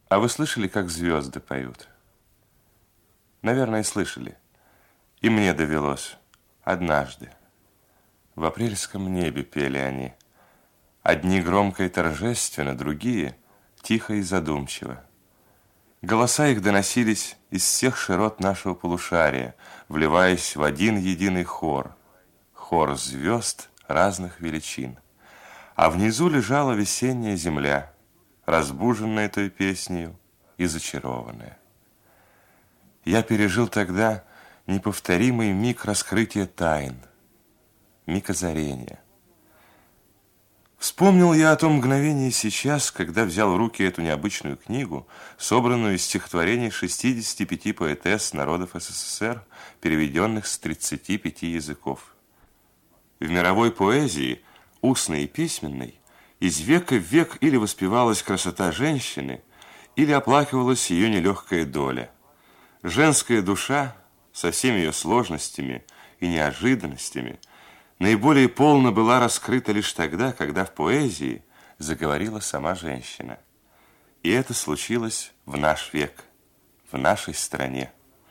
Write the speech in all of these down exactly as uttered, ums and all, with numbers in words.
А вы слышали, как звезды поют? Наверное, слышали. И мне довелось. Однажды. В апрельском небе пели они. Одни громко и торжественно, другие тихо и задумчиво. Голоса их доносились из всех широт нашего полушария, вливаясь в один единый хор. Хор звезд разных величин. А внизу лежала весенняя земля, разбуженная той песнею и зачарованная. Я пережил тогда неповторимый миг раскрытия тайн, миг озарения. Вспомнил я о том мгновении сейчас, когда взял в руки эту необычную книгу, собранную из стихотворений шестидесяти пяти поэтесс народов СССР, переведенных с тридцати пяти языков. В мировой поэзии, устной и письменной, из века в век или воспевалась красота женщины, или оплакивалась ее нелегкая доля. Женская душа со всеми ее сложностями и неожиданностями наиболее полно была раскрыта лишь тогда, когда в поэзии заговорила сама женщина. И это случилось в наш век, в нашей стране.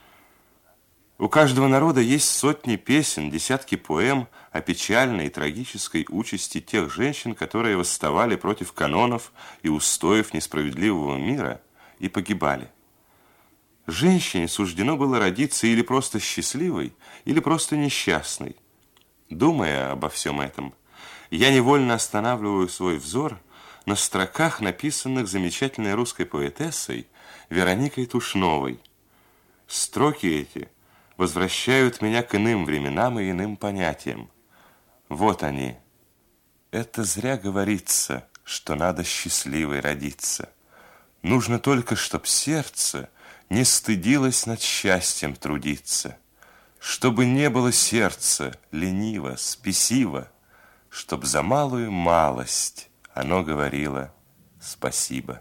У каждого народа есть сотни песен, десятки поэм о печальной и трагической участи тех женщин, которые восставали против канонов и устоев несправедливого мира и погибали. Женщине суждено было родиться или просто счастливой, или просто несчастной. Думая обо всем этом, я невольно останавливаю свой взор на строках, написанных замечательной русской поэтессой Вероникой Тушновой. Строки эти возвращают меня к иным временам и иным понятиям. Вот они. Это зря говорится, что надо счастливой родиться. Нужно только, чтоб сердце не стыдилось над счастьем трудиться, чтобы не было сердца лениво, спесиво, чтоб за малую малость оно говорило спасибо.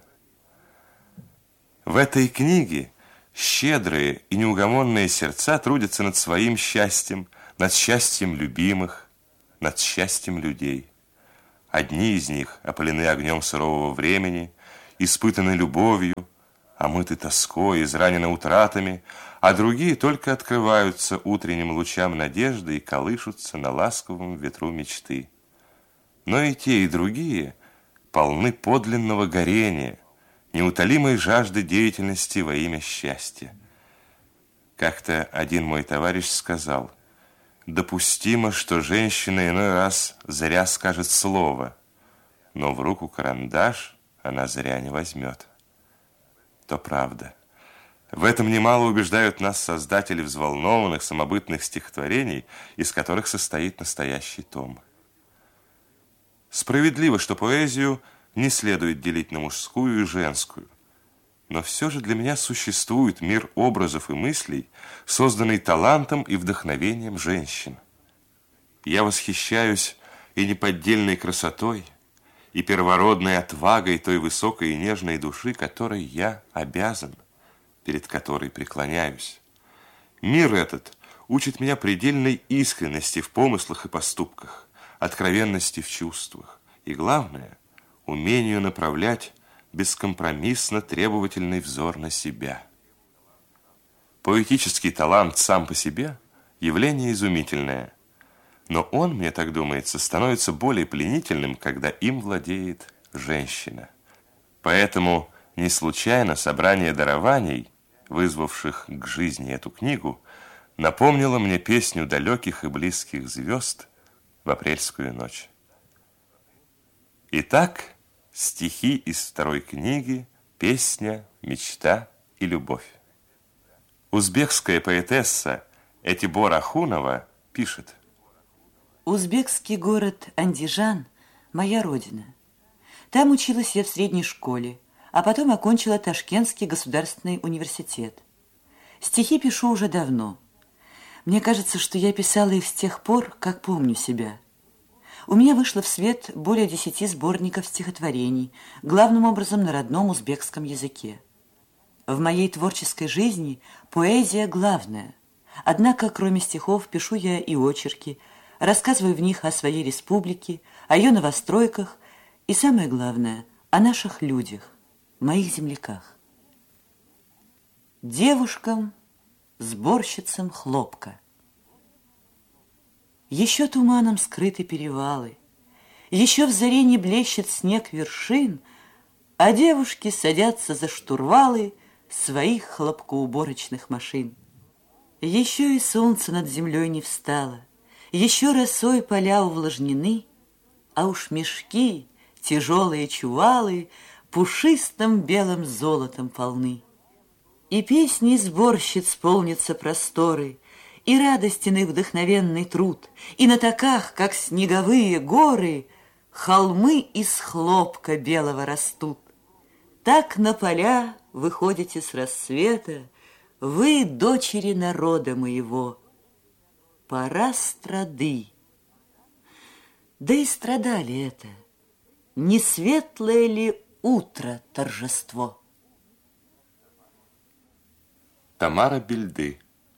В этой книге щедрые и неугомонные сердца трудятся над своим счастьем, над счастьем любимых, над счастьем людей. Одни из них опалены огнем сурового времени, испытаны любовью, омыты тоской, изранены утратами, а другие только открываются утренним лучам надежды и колышутся на ласковом ветру мечты. Но и те, и другие полны подлинного горения, неутолимой жажды деятельности во имя счастья. Как-то один мой товарищ сказал: допустимо, что женщина иной раз зря скажет слово, но в руку карандаш она зря не возьмет. То правда. В этом немало убеждают нас создатели взволнованных, самобытных стихотворений, из которых состоит настоящий том. Справедливо, что поэзию не следует делить на мужскую и женскую, но все же для меня существует мир образов и мыслей, созданный талантом и вдохновением женщин. Я восхищаюсь и неподдельной красотой, и первородной отвагой той высокой и нежной души, которой я обязан, перед которой преклоняюсь. Мир этот учит меня предельной искренности в помыслах и поступках, откровенности в чувствах и, главное, умению направлять бескомпромиссно требовательный взор на себя. Поэтический талант сам по себе – явление изумительное, но он, мне так думается, становится более пленительным, когда им владеет женщина. Поэтому не случайно собрание дарований, вызвавших к жизни эту книгу, напомнило мне песню далеких и близких звезд в апрельскую ночь. Итак, стихи из второй книги «Песня, мечта и любовь». Узбекская поэтесса Этибор Ахунова пишет: Узбекский город Андижан – моя родина. Там училась я в средней школе, а потом окончила Ташкентский государственный университет. Стихи пишу уже давно. Мне кажется, что я писала их с тех пор, как помню себя. У меня вышло в свет более десяти сборников стихотворений, главным образом на родном узбекском языке. В моей творческой жизни поэзия главная. Однако, кроме стихов, пишу я и очерки, рассказываю в них о своей республике, о ее новостройках и, самое главное, о наших людях, моих земляках. девушкам-сборщицам хлопка. Еще туманом скрыты перевалы, еще в заре не блещет снег вершин, а девушки садятся за штурвалы своих хлопкоуборочных машин. Еще и солнце над землей не встало, еще росой поля увлажнены, а уж мешки, тяжелые чувалы, пушистым белым золотом полны. И песни сборщиц полнятся просторы, и радостен их вдохновенный труд, и на таках, как снеговые горы, холмы из хлопка белого растут. Так на поля выходите с рассвета вы, дочери народа моего. Пора страды. Да и страдали это. Не светлое ли утро торжество? Тамара Бельды.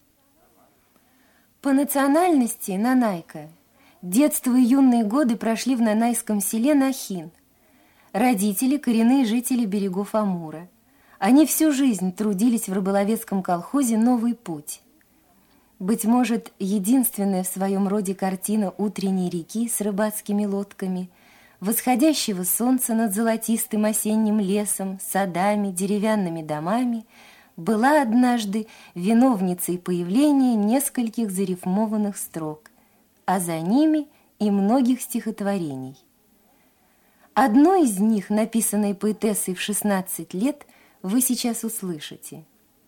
По национальности нанайка. Детство и юные годы прошли в нанайском селе Нахин. Родители – коренные жители берегов Амура. Они всю жизнь трудились в рыболовецком колхозе «Новый путь». Быть может, единственная в своем роде картина утренней реки с рыбацкими лодками, восходящего солнца над золотистым осенним лесом, садами, деревянными домами – была однажды виновницей появления нескольких зарифмованных строк, а за ними и многих стихотворений. Одно из них, написанное поэтессой в шестнадцать лет, вы сейчас услышите.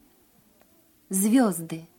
Звезды.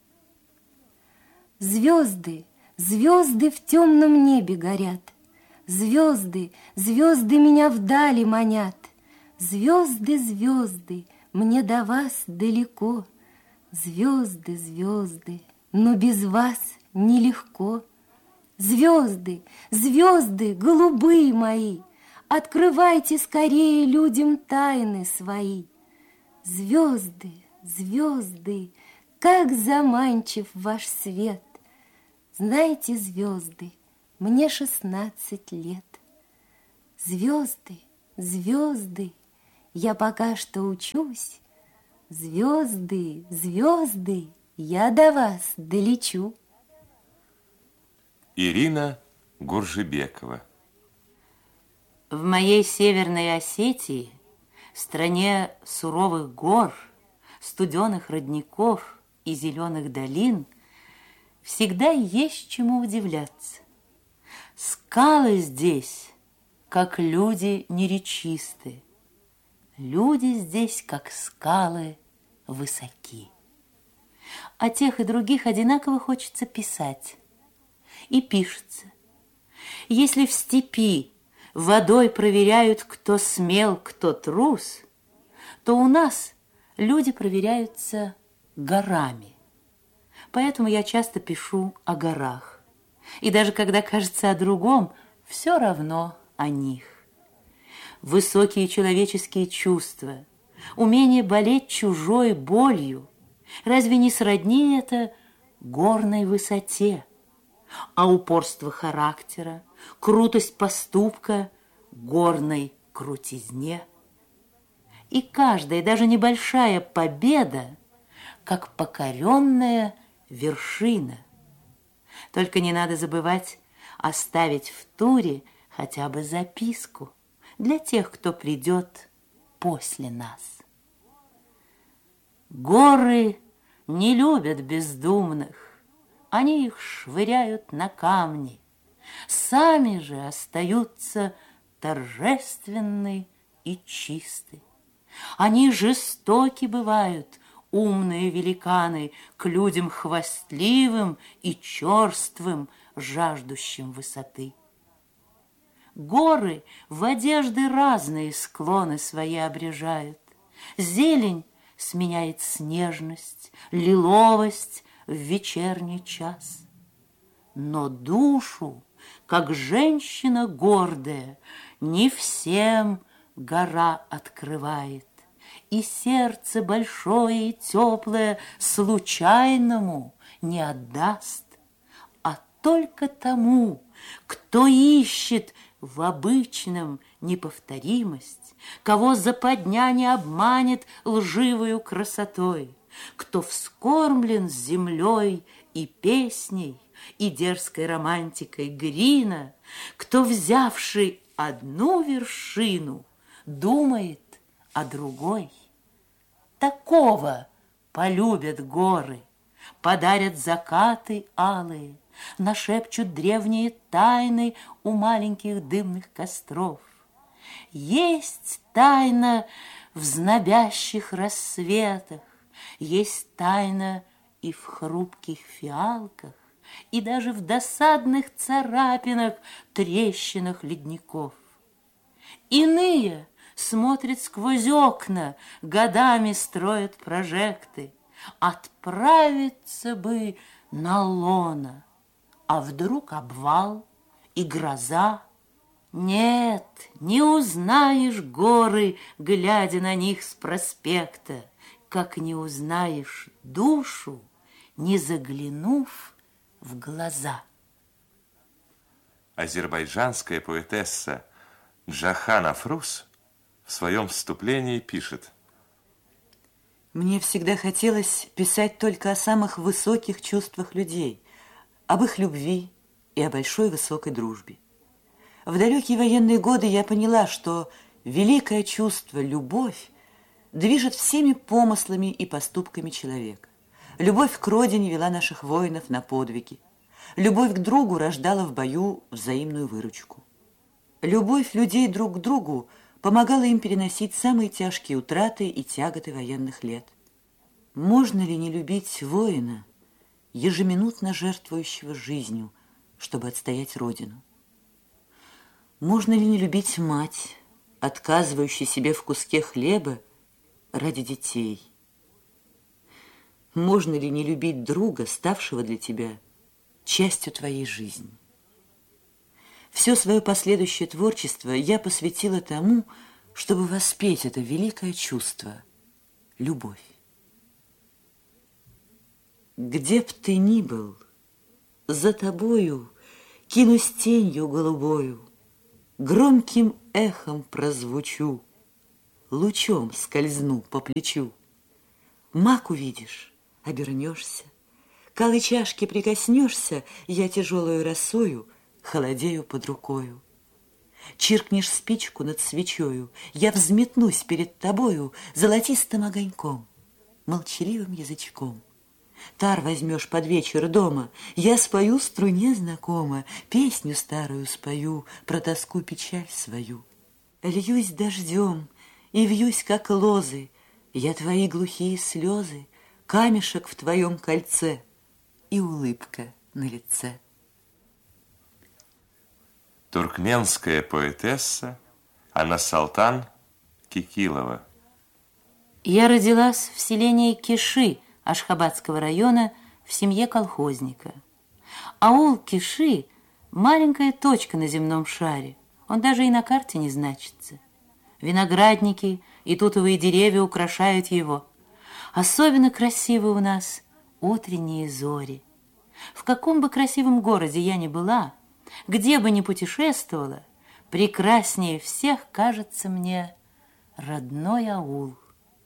Звезды, звезды в темном небе горят. Звезды, звезды меня вдали манят. Звезды, звезды, мне до вас далеко, звезды, звезды, но без вас нелегко. Звезды, звезды, голубые мои, открывайте скорее людям тайны свои. Звезды, звезды, как заманчив ваш свет. Знаете, звезды, мне шестнадцать лет. Звезды, звезды, я пока что учусь. Звезды, звезды, я до вас долечу. Ирина Гуржибекова. В моей Северной Осетии, в стране суровых гор, студеных родников и зеленых долин, всегда есть чему удивляться. Скалы здесь, как люди неречисты. Люди здесь, как скалы, высоки. О тех и других одинаково хочется писать. И пишется. Если в степи водой проверяют, кто смел, кто трус, то у нас люди проверяются горами. Поэтому я часто пишу о горах. И даже когда кажется о другом, все равно о них. Высокие человеческие чувства, умение болеть чужой болью, разве не сродни это горной высоте? А упорство характера, крутость поступка горной крутизне. И каждая, даже небольшая победа, как покоренная вершина. Только не надо забывать оставить в туре хотя бы записку для тех, кто придет после нас. Горы не любят бездумных, они их швыряют на камни, сами же остаются торжественны и чисты. Они жестоки бывают, умные великаны, к людям хвастливым и черствым, жаждущим высоты. Горы в одежды разные склоны свои обрежают. Зелень сменяет снежность, лиловость в вечерний час. Но душу, как женщина гордая, не всем гора открывает, и сердце большое и теплое случайному не отдаст, а только тому, кто ищет в обычном неповторимость, кого западня не обманет лживою красотой. кто вскормлен с землей и песней, и дерзкой романтикой Грина, кто, взявший одну вершину, думает о другой. Такого полюбят горы, подарят закаты алые, нашепчут древние тайны у маленьких дымных костров. Есть тайна в знобящих рассветах, есть тайна и в хрупких фиалках, и даже в досадных царапинах, трещинах ледников. Иные смотрят сквозь окна, годами строят прожекты. Отправиться бы на лоно, а вдруг обвал и гроза. Нет, не узнаешь горы, глядя на них с проспекта, как не узнаешь душу, не заглянув в глаза. Азербайджанская поэтесса Джахан Афрус в своем вступлении пишет: «Мне всегда хотелось писать только о самых высоких чувствах людей, об их любви и о большой высокой дружбе. В далекие военные годы я поняла, что великое чувство, любовь, движет всеми помыслами и поступками человека. Любовь к родине вела наших воинов на подвиги. Любовь к другу рождала в бою взаимную выручку. Любовь людей друг к другу помогала им переносить самые тяжкие утраты и тяготы военных лет. Можно ли не любить воина, ежеминутно жертвующего жизнью, чтобы отстоять родину? Можно ли не любить мать, отказывающую себе в куске хлеба ради детей? Можно ли не любить друга, ставшего для тебя частью твоей жизни? Все свое последующее творчество я посвятила тому, чтобы воспеть это великое чувство – любовь. Где б ты ни был, за тобою кинусь тенью голубою, громким эхом прозвучу, лучом скользну по плечу. Мак увидишь, обернешься, к алой чашке прикоснешься, я тяжелую росою холодею под рукою. Чиркнешь спичку над свечою, я взметнусь перед тобою золотистым огоньком, молчаливым язычком. Тар возьмешь под вечер дома, я спою струне знакомо, песню старую спою про тоску печаль свою. Льюсь дождем и вьюсь, как лозы, я твои глухие слезы, камешек в твоем кольце и улыбка на лице. Туркменская поэтесса Анна Салтан Кикилова. Я родилась в селении Киши Ашхабадского района в семье колхозника. Аул Киши – маленькая точка на земном шаре, он даже и на карте не значится. Виноградники и тутовые деревья украшают его. Особенно красивы у нас утренние зори. В каком бы красивом городе я ни была, где бы ни путешествовала, прекраснее всех кажется мне родной аул.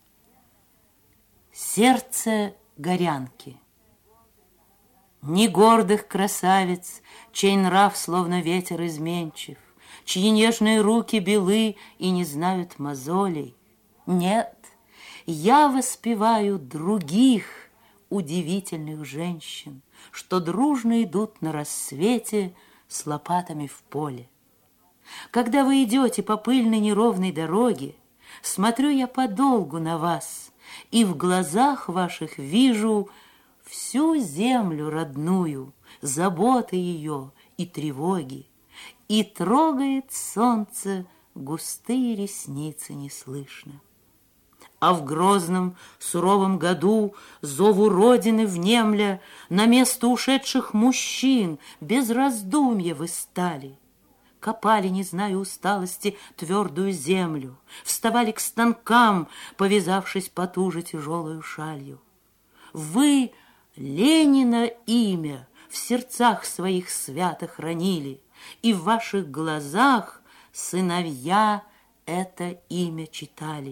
Сердце горянки. Ни гордых красавиц, чей нрав словно ветер изменчив, чьи нежные руки белы и не знают мозолей. Нет, я воспеваю других удивительных женщин, что дружно идут на рассвете с лопатами в поле. Когда вы идете по пыльной неровной дороге, смотрю я подолгу на вас, и в глазах ваших вижу всю землю родную, заботы ее и тревоги, и трогает солнце густые ресницы неслышно. А в грозном суровом году, зову Родины внемля, на место ушедших мужчин без раздумья вы стали. Копали, не зная усталости, твердую землю, вставали к станкам, повязавшись потуже тяжелую шалью. Вы Ленина имя в сердцах своих свято хранили, и в ваших глазах сыновья это имя читали.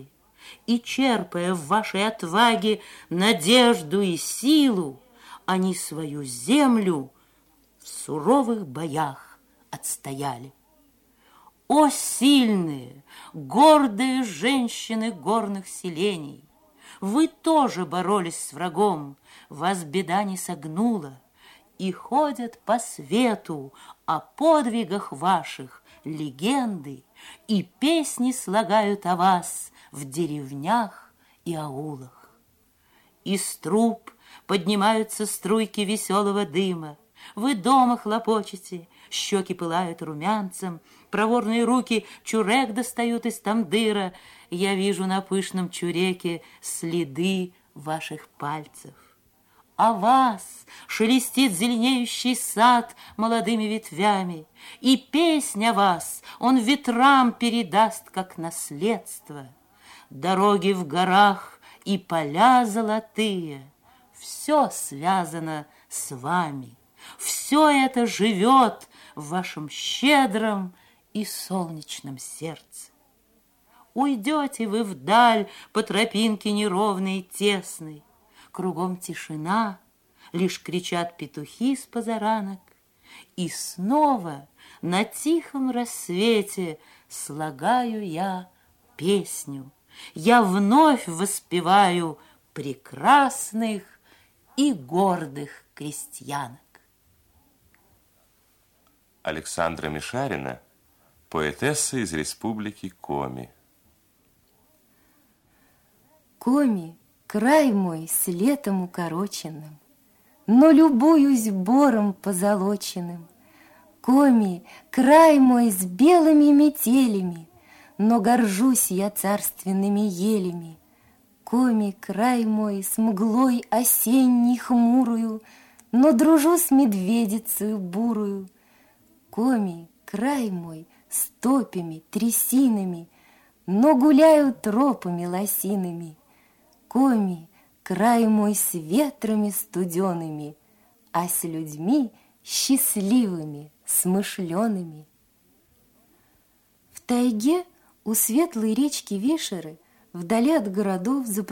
и черпая в вашей отваге надежду и силу, они свою землю в суровых боях отстояли. О, сильные, гордые женщины горных селений! Вы тоже боролись с врагом, вас беда не согнула, и ходят по свету о подвигах ваших легенды, и песни слагают о вас в деревнях и аулах. Из труб поднимаются струйки веселого дыма, вы дома хлопочете, щеки пылают румянцем, проворные руки чурек достают из тандыра, я вижу на пышном чуреке следы ваших пальцев. А вас шелестит зеленеющий сад молодыми ветвями, и песня вас он ветрам передаст, как наследство. Дороги в горах и поля золотые, все связано с вами, все это живет в вашем щедром и солнечном сердце. Уйдете вы вдаль по тропинке неровной и тесной, кругом тишина, лишь кричат петухи с позаранок, и снова на тихом рассвете слагаю я песню, я вновь воспеваю прекрасных и гордых крестьянок. Александра Мишарина, поэтесса из республики Коми. Коми — край мой с летом укороченным, но любуюсь бором позолоченным. Коми — край мой с белыми метелями, но горжусь я царственными елями. Коми — край мой с мглой осенней хмурую, но дружу с медведицею бурую. Коми — край мой с топями, трясинами, но гуляю тропами лосиными. Коми — край мой с ветрами студеными, а с людьми счастливыми, смышлеными. В тайге у светлой речки Вишеры, вдали от городов, за